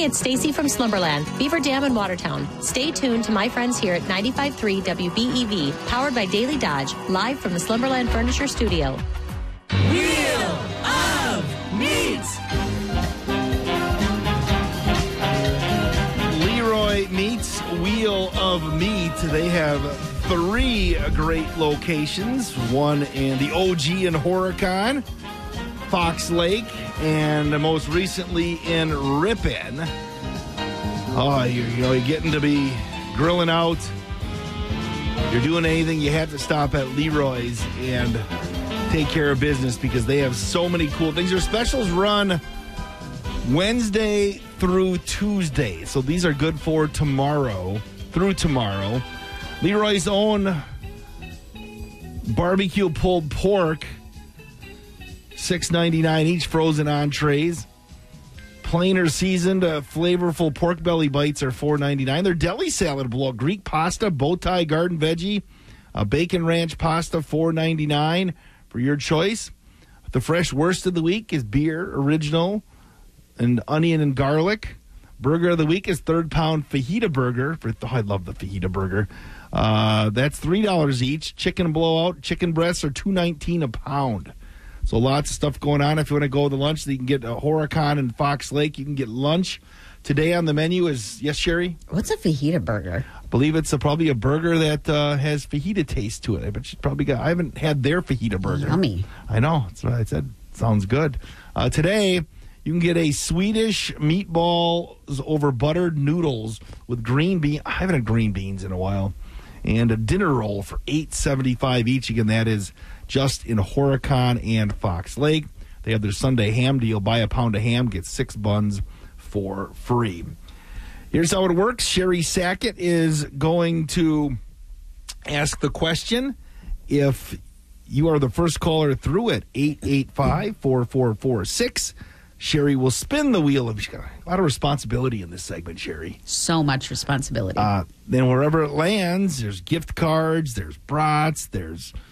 it's Stacy from Slumberland, Beaver Dam in Watertown. Stay tuned to my friends here at 95.3 WBEV, powered by Daily Dodge, live from the Slumberland Furniture Studio. Wheel of Meat! Leroy Meats Wheel of Meat. They have 3 great locations. One in the OG in Horicon, Fox Lake, and most recently in Ripon. Oh, you're getting to be grilling out. You're doing anything, you have to stop at Leroy's and take care of business because they have so many cool things. Their specials run Wednesday through Tuesday, so these are good for tomorrow through tomorrow. Leroy's own barbecue pulled pork, $6.99 each, frozen entrees. Plain or seasoned flavorful pork belly bites are $4.99. Their deli salad below, Greek pasta, bow tie garden veggie, bacon ranch pasta, $4.99 for your choice. The fresh worst of the week is beer original and onion and garlic. Burger of the week is third pound fajita burger. I love the fajita burger. That's $3 each. Chicken blowout, chicken breasts are $2.19 a pound. So lots of stuff going on. If you want to go to lunch, you can get Horicon and Fox Lake. You can get lunch. Today on the menu is, yes, Sherry? What's a fajita burger? I believe it's probably a burger that has fajita taste to it. I bet you probably I haven't had their fajita burger. Yummy. I know. That's what I said. Sounds good. Today, you can get a Swedish meatballs over buttered noodles with green bean. I haven't had green beans in a while. And a dinner roll for $8.75 each. Again, that is just in Horicon and Fox Lake. They have their Sunday ham deal. Buy a pound of ham, get 6 buns for free. Here's how it works. Sherry Sackett is going to ask the question. If you are the first caller through at 885-4446, Sherry will spin the wheel. She's got a lot of responsibility in this segment, Sherry. So much responsibility. Then wherever it lands, there's gift cards, there's brats, there's